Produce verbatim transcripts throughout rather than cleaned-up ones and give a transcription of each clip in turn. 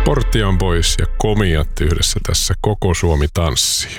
Portian Boys ja Komiat yhdessä tässä Koko Suomi tanssii.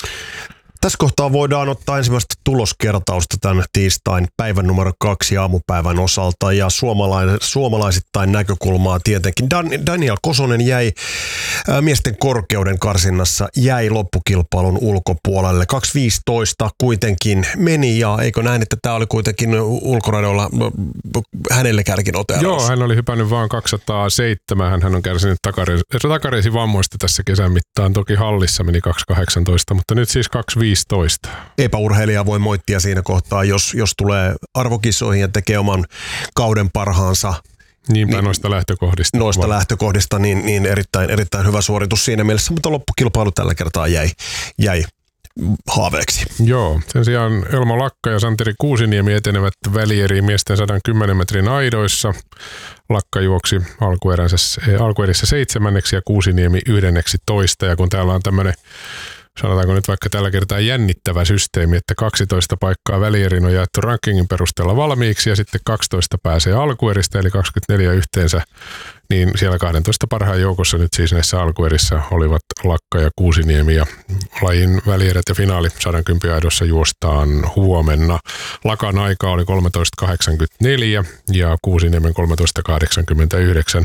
Tässä kohtaa voidaan ottaa ensimmäistä tuloskertausta tämän tiistain päivän numero kaksi aamupäivän osalta ja suomalaisittain näkökulmaa tietenkin. Dan, Daniel Kosonen jäi ää, miesten korkeuden karsinnassa, jäi loppukilpailun ulkopuolelle. kaksi viisitoista kuitenkin meni ja eikö näin, että tämä oli kuitenkin ulkoradoilla hänelle kärkinoteeraus? Joo, hän oli hypännyt vaan kaksisataaseitsemän, hän on kärsinyt takare- takareisivammoista tässä kesän mittaan. Toki hallissa meni kaksi kahdeksantoista, mutta nyt siis kaksi viisitoista. Epäurheilija voi moittia siinä kohtaa, jos, jos tulee arvokisoihin ja tekee oman kauden parhaansa. Niinpä niin, noista lähtökohdista. Noista vaan. lähtökohdista, niin, niin erittäin, erittäin hyvä suoritus siinä mielessä, mutta loppukilpailu tällä kertaa jäi, jäi haaveeksi. Joo, sen sijaan Elmo Lakka ja Santeri Kuusiniemi etenevät välieriin miesten sata kymmenen metrin aidoissa. Lakka juoksi alkuerissä seitsemänneksi ja Kuusiniemi yhdenneksi toista, ja kun täällä on tämmöinen, sanotaanko nyt vaikka tällä kertaa jännittävä systeemi, että kaksitoista paikkaa välierin on jaettu rankingin perusteella valmiiksi ja sitten kaksitoista pääsee alkueristä, eli kaksikymmentäneljä yhteensä, niin siellä kaksitoista parhaan joukossa nyt siis näissä alkuerissä olivat Lakka ja Kuusiniemi ja lajin välierät ja finaali sata kymmenen aidossa juostaan huomenna. Lakan aika oli kolmetoista kahdeksankymmentäneljä ja Kuusiniemen kolmetoista kahdeksankymmentäyhdeksän.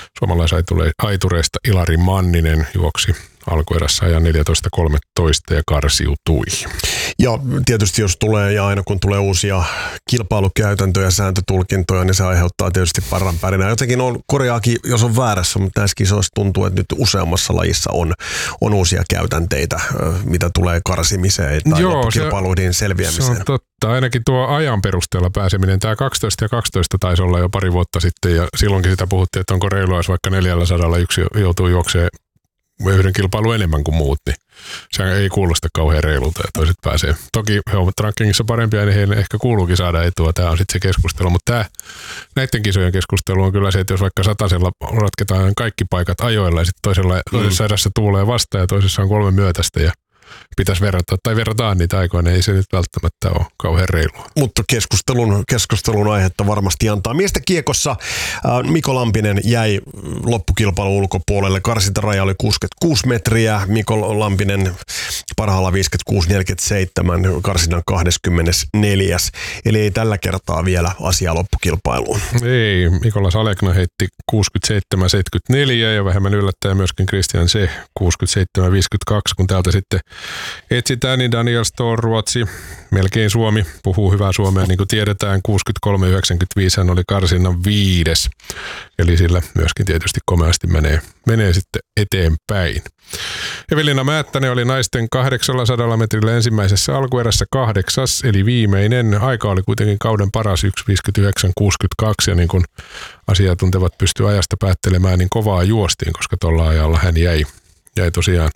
Suomalaisaitureista Ilari Manninen juoksi alkuerässä ajan neljätoista kolmetoista ja karsiutui. Ja tietysti jos tulee, ja aina kun tulee uusia kilpailukäytäntöjä ja sääntötulkintoja, niin se aiheuttaa tietysti parran pärinää. Jotenkin on korjaakin, jos on väärässä, mutta näissä kisoissa tuntuu, että nyt useammassa lajissa on, on uusia käytänteitä, mitä tulee karsimiseen tai Joo, loppukilpailuiden selviämiseen. Se on totta. Ainakin tuo ajan perusteella pääseminen, tämä kaksitoista ja kaksitoista taisi olla jo pari vuotta sitten, ja silloinkin sitä puhuttiin, että onko reilua, jos vaikka neljällä sadalla yksi joutuu juoksemaan yhden kilpailu enemmän kuin muut, niin se ei kuulosta kauhean reilulta, ja toiset pääsee. Toki he ovat rankingissa parempia, niin heille ehkä kuuluukin saada etua. Tämä on sitten se keskustelu, mutta tämä, näiden kisojen keskustelu on kyllä se, että jos vaikka satasella ratketaan kaikki paikat ajoilla, ja sitten toisella, mm. toisessa erässä tuulee vasta, ja toisessa on kolme myötästä, ja pitäisi verrata, tai verrataan niitä aikoja, niin ei se nyt välttämättä ole kauhean reilua. Mutta keskustelun, keskustelun aihetta varmasti antaa. Miesten kiekossa äh, Mikko Lampinen jäi loppukilpailun ulkopuolelle. Karsintaraja oli kuusikymmentäkuusi metriä. Mikko Lampinen parhaalla viisikymmentäkuusi neljäkymmentäseitsemän, karsinnan kaksikymmentäneljä. Eli ei tällä kertaa vielä asiaa loppukilpailuun. Ei, Mikolas Alekna heitti kuusikymmentäseitsemän seitsemänkymmentäneljä ja vähemmän yllättäen myöskin Christian Se kuusikymmentäseitsemän viisikymmentäkaksi, kun täältä sitten etsitään, niin Daniel Ståhl, Ruotsi, melkein Suomi, puhuu hyvää suomea, niin kuin tiedetään, kuusikymmentäkolme yhdeksänkymmentäviisi hän oli karsinnan viides, eli sillä myöskin tietysti komeasti menee, menee sitten eteenpäin. Evelina Määttänen oli naisten kahdeksansataa metrillä ensimmäisessä alkuerässä kahdeksas, eli viimeinen. Aika oli kuitenkin kauden paras yksi viisikymmentäyhdeksän kuusikymmentäkaksi, ja niin kuin asiantuntevat pystyy ajasta päättelemään, niin kovaa juostiin, koska tuolla ajalla hän jäi, jäi tosiaan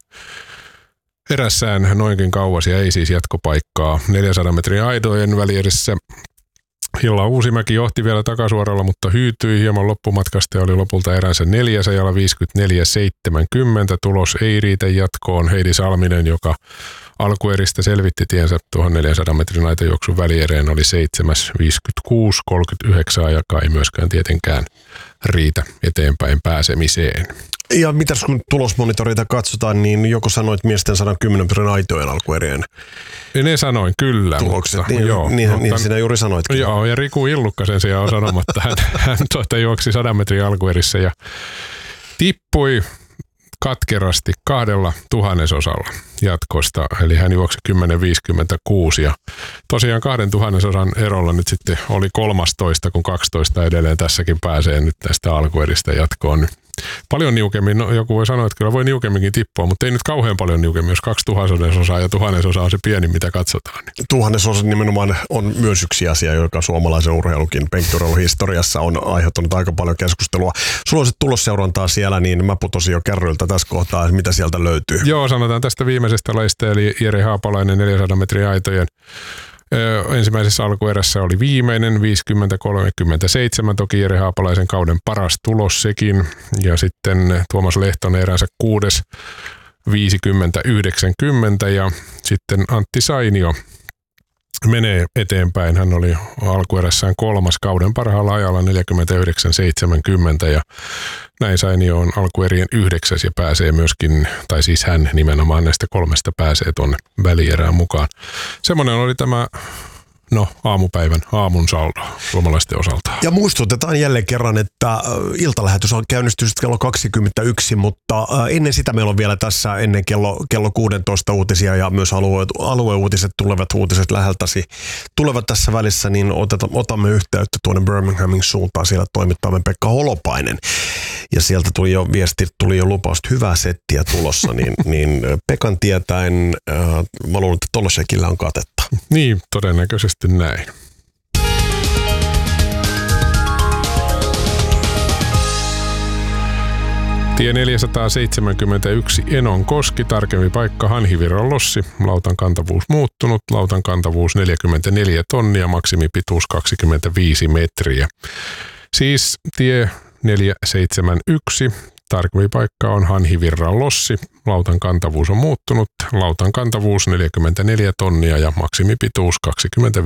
erässään noinkin kauas ja ei siis jatkopaikkaa. neljänsadan metrin aidojen välierissä Hilla Uusimäki johti vielä takasuoralla, mutta hyytyi hieman loppumatkasta ja oli lopulta eränsä neljäs ajalla viisikymmentäneljä seitsemänkymmentä. Tulos ei riitä jatkoon. Heidi Salminen, joka alkueristä selvitti tiensä tuohon neljänsadan metrin aitajuoksun väliereen, oli seitsemäs viisikymmentäkuusi kolmekymmentäyhdeksän, joka ei myöskään tietenkään riitä eteenpäin pääsemiseen. Ja mitäs kun tulosmonitorita katsotaan, niin joko sanoit miesten sata kymmenen metrin aitojen alkuerien ne sanoin kyllä. Tulokset, mutta, niin, joo, niin, mutta, niin sinä juuri sanoitkin. Joo, ja Riku Illukka sen sijaan on sanomatta. Hän, hän tuota juoksi sadan metrin alkuerissä ja tippui katkerasti kahdella tuhannesosalla jatkosta, eli hän juoksi kymmenen viisikymmentäkuusi ja tosiaan kahden tuhannesosan erolla nyt sitten oli kolmastoista, kun kaksitoista edelleen tässäkin pääsee nyt tästä alkueristä jatkoon. Paljon niukemmin, no joku voi sanoa, että kyllä voi niukemminkin tippua, mutta ei nyt kauhean paljon niukemmin, jos kaksi tuhannesosaa ja tuhannesosa on se pieni, mitä katsotaan. Tuhannesosa nimenomaan on myös yksi asia, joka suomalaisen urheilukin penkkiurheiluhistoriassa on aiheuttanut aika paljon keskustelua. Sulla on se tulosseurantaa siellä, niin mä putosin jo kärryiltä tässä kohtaa, mitä sieltä löytyy. Joo, sanotaan tästä viimeisestä lajista, eli Jere Haapalainen neljänsadan metrin aitojen ensimmäisessä alkuerässä oli viimeinen, viisikymmentä kolmekymmentäseitsemän, toki Jere Haapalaisen kauden paras tulos sekin. Ja sitten Tuomas Lehtonen eränsä kuudes, viisikymmentä yhdeksänkymmentä ja sitten Antti Sainio menee eteenpäin. Hän oli alkuerässään kolmas kauden parhaalla ajalla neljäkymmentäyhdeksän seitsemänkymmentä ja Näin Sainio on alkuerien yhdeksäs ja pääsee myöskin, tai siis hän nimenomaan näistä kolmesta pääsee tuonne välierään mukaan. Semmoinen oli tämä, no aamupäivän, aamun saldo suomalaisten osalta. Ja muistutetaan jälleen kerran, että iltalähetys on käynnistynyt kello kaksikymmentäyksi, mutta ennen sitä meillä on vielä tässä ennen kello, kello kuusitoista uutisia ja myös alue, alueuutiset, tulevat uutiset läheltäsi tulevat tässä välissä, niin oteta, otamme yhteyttä tuonne Birminghamin suuntaan. Siellä toimittamme Pekka Holopainen. Ja sieltä tuli jo viesti, tuli jo lupaus, hyvää settiä tulossa, niin, niin Pekan tietäen, äh, mä luulen, että Tolosekillä on katetta. Niin, todennäköisesti näin. Tie neljäsataaseitsemänkymmentäyksi Enonkoski, tarkempi paikka Hanhivirran Lossi, lautan kantavuus muuttunut, lautan kantavuus neljäkymmentäneljä tonnia, maksimipituus kaksikymmentäviisi metriä. Siis tie neljäsataaseitsemänkymmentäyksi, tarkempi paikka on Hanhivirran Lossi, lautan kantavuus on muuttunut, lautan kantavuus neljäkymmentäneljä tonnia ja maksimipituus kaksikymmentäviisi